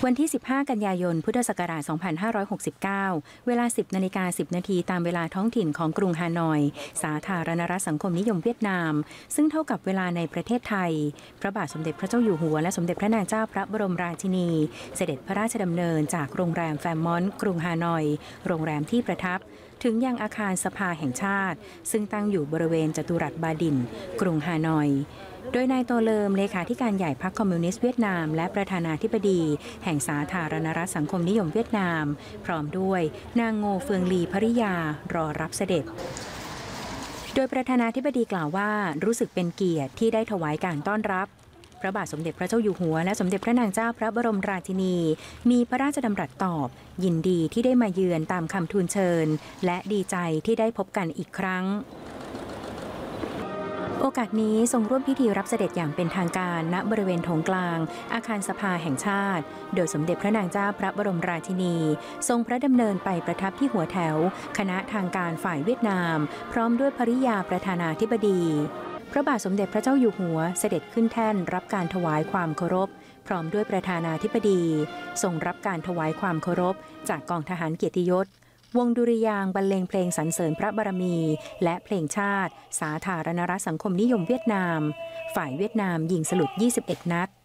วันที่ 15 กันยายน พุทธศักราช 2569 เวลา 10 นาฬิกา 10 นาทีตามเวลาท้องถิ่นของกรุงฮานอย สาธารณรัฐสังคมนิยมเวียดนาม ซึ่งเท่ากับเวลาในประเทศไทย พระบาทสมเด็จพระเจ้าอยู่หัวและสมเด็จพระนางเจ้าพระบรมราชินี เสด็จพระราชดำเนินจากโรงแรมแฟร์มอนต์กรุงฮานอย โรงแรมที่ประทับ ถึงยังอาคารสภาแห่งชาติ ซึ่งตั้งอยู่บริเวณจัตุรัสบาดิน กรุงฮานอย โดยนายโตเลิมเลขาธิการใหญ่พรรคคอมมิวนิสต์เวียดนามและประธานาธิบดีแห่งสาธารณรัฐสังคมนิยมเวียดนามพร้อมด้วยนางโงเฟืองลีภริยารอรับเสด็จโดยประธานาธิบดีกล่าวว่ารู้สึกเป็นเกียรติที่ได้ถวายการต้อนรับพระบาทสมเด็จพระเจ้าอยู่หัวและสมเด็จพระนางเจ้าพระบรมราชินีมีพระราชดำรัสตอบยินดีที่ได้มาเยือนตามคำทูลเชิญและดีใจที่ได้พบกันอีกครั้งโอกาสนี้ทรงร่วมพิธีรับเสด็จอย่างเป็นทางการณบริเวณโถงกลางอาคารสภาแห่งชาติโดยสมเด็จพระนางเจ้าพระบรมราชินีทรงพระดำเนินไปประทับที่หัวแถวคณะทางการฝ่ายเวียดนามพร้อมด้วยภริยาประธานาธิบดีพระบาทสมเด็จพระเจ้าอยู่หัวเสด็จขึ้นแท่นรับการถวายความเคารพพร้อมด้วยประธานาธิบดีทรงรับการถวายความเคารพจากกองทหารเกียรติยศวงดุริยางค์บรรเลงเพลงสรรเสริญพระบารมีและเพลงชาติสาธารณรัฐสังคมนิยมเวียดนามฝ่ายเวียดนามยิงสลุด21 นัด